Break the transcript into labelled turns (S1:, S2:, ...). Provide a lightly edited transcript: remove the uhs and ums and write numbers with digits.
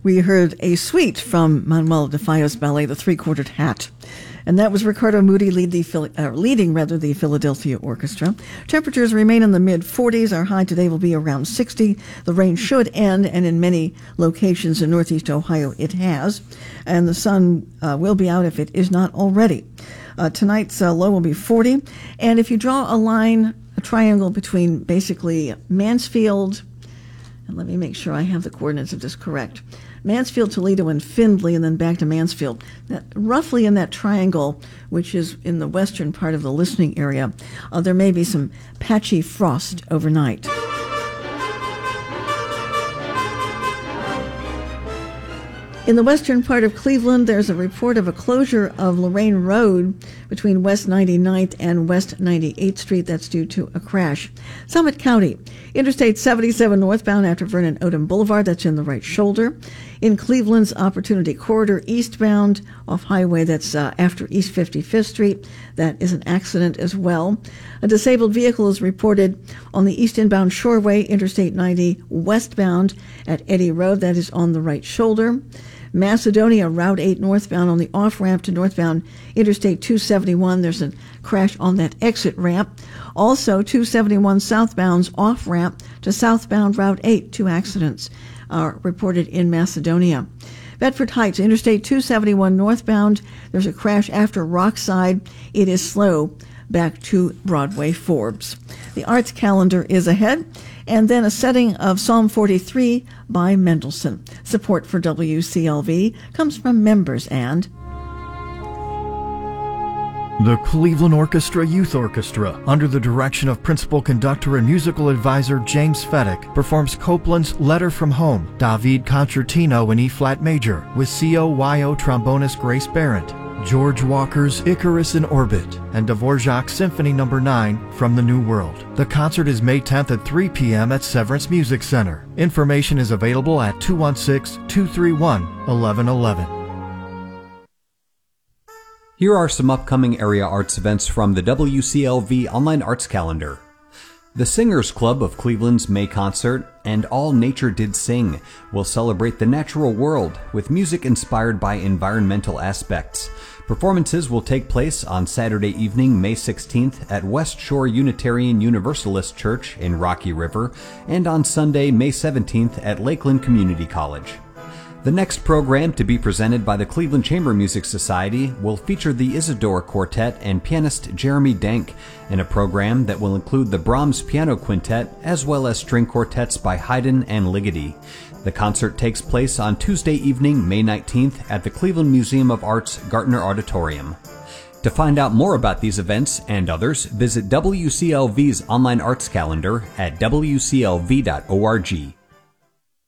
S1: We heard a suite from Manuel de Fayo's ballet, The Three-Quartered Hat. And that was Ricardo Moody leading the Philadelphia Orchestra. Temperatures remain in the mid-40s. Our high today will be around 60. The rain should end, and in many locations in northeast Ohio it has. And the sun will be out if it is not already. Tonight's low will be 40. And if you draw a triangle between basically Mansfield, and let me make sure I have the coordinates of this correct, Mansfield, Toledo, and Findlay, and then back to Mansfield. Roughly in that triangle, which is in the western part of the listening area, there may be some patchy frost overnight. In the western part of Cleveland, there's a report of a closure of Lorraine Road between West 99th and West 98th Street. That's due to a crash. Summit County, Interstate 77 northbound after Vernon Odom Boulevard. That's in the right shoulder. In Cleveland's Opportunity Corridor eastbound off highway, that's after East 55th Street. That is an accident as well. A disabled vehicle is reported on the east inbound Shoreway, Interstate 90 westbound at Eddy Road. That is on the right shoulder. Macedonia, Route 8 northbound on the off-ramp to northbound Interstate 271. There's a crash on that exit ramp. Also, 271 southbound's off-ramp to southbound Route 8. 2 accidents are reported in Macedonia. Bedford Heights, Interstate 271 northbound. There's a crash after Rockside. It is slow back to Broadway Forbes. The arts calendar is ahead, and then a setting of Psalm 43 by Mendelssohn. Support for WCLV comes from members and
S2: the Cleveland Orchestra Youth Orchestra, under the direction of principal conductor and musical advisor James Fedek, performs Copland's Letter from Home, David Concertino in E-flat major, with COYO trombonist Grace Barrett, George Walker's Icarus in Orbit, and Dvorak's Symphony No. 9 from the New World. The concert is May 10th at 3 p.m. at Severance Music Center. Information is available at 216-231-1111.
S3: Here are some upcoming area arts events from the WCLV Online Arts Calendar. The Singers Club of Cleveland's May concert, And All Nature Did Sing, will celebrate the natural world with music inspired by environmental aspects. Performances will take place on Saturday evening, May 16th at West Shore Unitarian Universalist Church in Rocky River, and on Sunday, May 17th at Lakeland Community College. The next program, to be presented by the Cleveland Chamber Music Society, will feature the Isidore Quartet and pianist Jeremy Denk, in a program that will include the Brahms Piano Quintet as well as string quartets by Haydn and Ligeti. The concert takes place on Tuesday evening, May 19th at the Cleveland Museum of Art's Gartner Auditorium. To find out more about these events and others, visit WCLV's online arts calendar at wclv.org.